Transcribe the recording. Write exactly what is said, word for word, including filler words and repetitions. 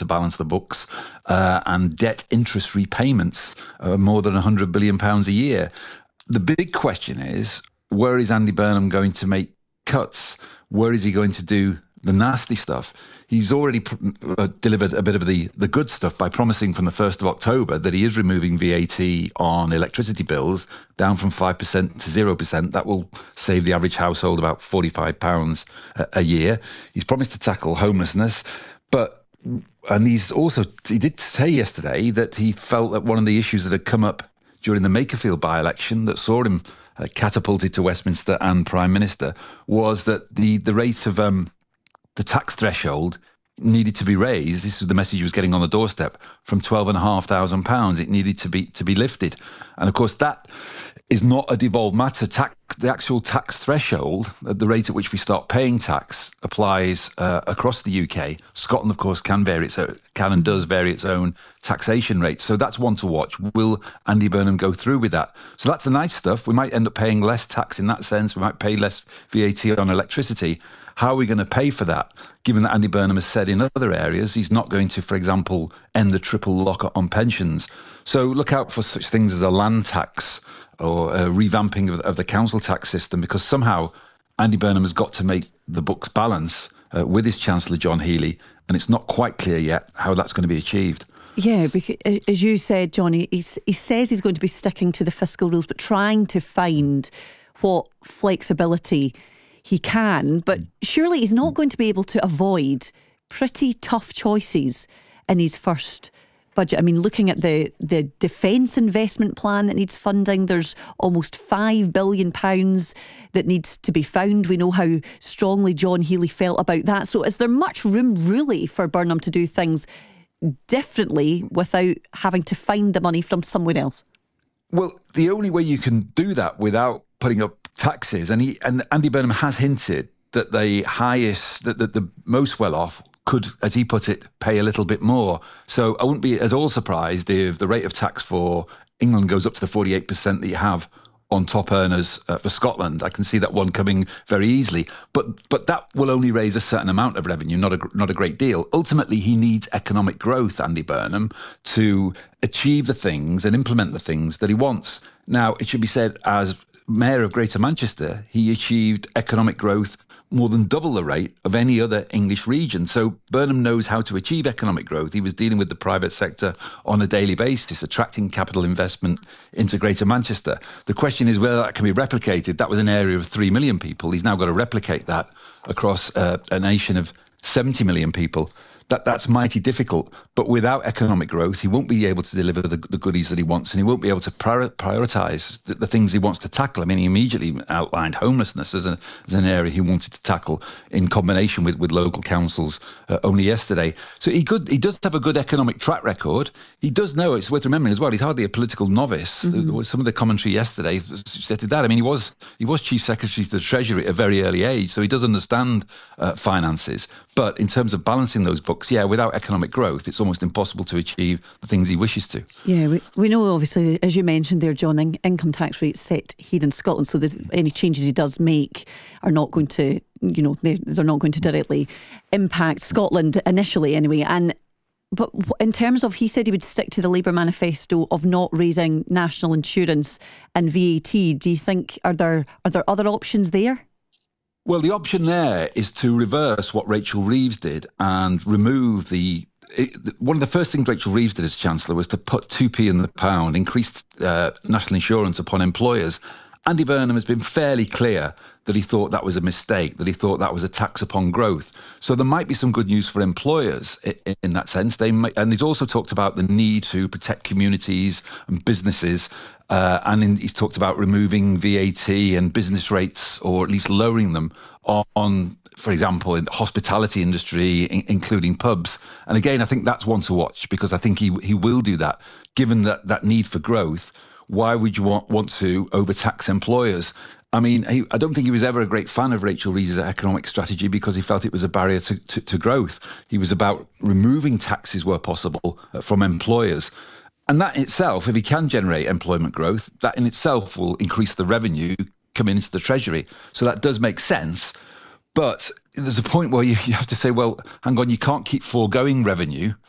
to balance the books, uh, and debt interest repayments are more than one hundred billion pounds a year. The big question is, where is Andy Burnham going to make cuts? Where is he going to do the nasty stuff? He's already pr- uh, delivered a bit of the, the good stuff by promising from the first of October that he is removing V A T on electricity bills down from five percent to zero percent. That will save the average household about forty-five pounds a, a year. He's promised to tackle homelessness, but, and he's also, he did say yesterday that he felt that one of the issues that had come up during the Makerfield by-election that saw him uh, catapulted to Westminster and Prime Minister was that the, the rate of um, the tax threshold needed to be raised. This was the message he was getting on the doorstep, from twelve and a half thousand pounds. It needed to be to be lifted, and of course that is not a devolved matter. Tax, the actual tax threshold, at the rate at which we start paying tax, applies uh, across the U K. Scotland, of course, can vary its own, can and does vary its own taxation rate. So that's one to watch. Will Andy Burnham go through with that? So that's the nice stuff. We might end up paying less tax in that sense. We might pay less V A T on electricity. How are we going to pay for that, given that Andy Burnham has said in other areas he's not going to, for example, end the triple lock on pensions? So look out for such things as a land tax or a revamping of, of the council tax system, because somehow Andy Burnham has got to make the books balance uh, with his Chancellor John Healey, and it's not quite clear yet how that's going to be achieved. Yeah, because as you said, Johnny, he's, he says he's going to be sticking to the fiscal rules, but trying to find what flexibility he can, but surely he's not going to be able to avoid pretty tough choices in his first budget. I mean, looking at the, the defence investment plan that needs funding, there's almost five billion pounds that needs to be found. We know how strongly John Healey felt about that. So is there much room really for Burnham to do things differently without having to find the money from somewhere else? Well, the only way you can do that without putting up taxes, and he and Andy Burnham has hinted that the highest, that, that the most well-off could, as he put it, pay a little bit more. So I wouldn't be at all surprised if the rate of tax for England goes up to the forty-eight percent that you have on top earners uh, for Scotland. I can see that one coming very easily, but but that will only raise a certain amount of revenue, not a not a great deal. Ultimately, he needs economic growth, Andy Burnham, to achieve the things and implement the things that he wants. Now, it should be said, as Mayor of Greater Manchester, he achieved economic growth more than double the rate of any other English region. So Burnham knows how to achieve economic growth. He was dealing with the private sector on a daily basis, attracting capital investment into Greater Manchester. The question is whether that can be replicated. That was an area of three million people. He's now got to replicate that across uh, a nation of seventy million people. That, that's mighty difficult, but without economic growth, he won't be able to deliver the, the goodies that he wants, and he won't be able to prior, prioritise the, the things he wants to tackle. I mean, he immediately outlined homelessness as, a, as an area he wanted to tackle in combination with, with local councils uh, only yesterday. So he could, he does have a good economic track record. He does know, it's worth remembering as well, he's hardly a political novice. Mm-hmm. Some of the commentary yesterday suggested that. I mean, he was he was Chief Secretary to the Treasury at a very early age, so he does understand uh, finances. But in terms of balancing those books, yeah, without economic growth, it's almost impossible to achieve the things he wishes to. Yeah, we, we know, obviously, as you mentioned there, John, in, income tax rates set here in Scotland, so that any changes he does make are not going to, you know, they're, they're not going to directly impact Scotland initially anyway. And but in terms of, he said he would stick to the Labour manifesto of not raising national insurance and V A T. Do you think, are there are there other options there? Well, the option there is to reverse what Rachel Reeves did and remove the... It, one of the first things Rachel Reeves did as Chancellor was to put two p in the pound, increased uh, national insurance upon employers. Andy Burnham has been fairly clear that he thought that was a mistake, that he thought that was a tax upon growth. So there might be some good news for employers in, in that sense. They might, and he's also talked about the need to protect communities and businesses. Uh, and in, he's talked about removing V A T and business rates, or at least lowering them on, on for example, in the hospitality industry, in, including pubs. And again, I think that's one to watch, because I think he he will do that, given that, that need for growth. Why would you want, want to overtax employers? I mean, he, I don't think he was ever a great fan of Rachel Reeves' economic strategy, because he felt it was a barrier to, to, to growth. He was about removing taxes where possible uh, from employers. And that in itself, if he can generate employment growth, that in itself will increase the revenue coming into the Treasury. So that does make sense. But there's a point where you, you have to say, well, hang on, you can't keep foregoing revenue